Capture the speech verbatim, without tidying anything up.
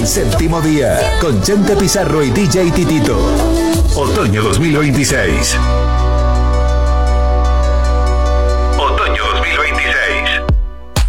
Séptimo día, con Chente Pizarro y D J Titito. Otoño dos mil veintiséis.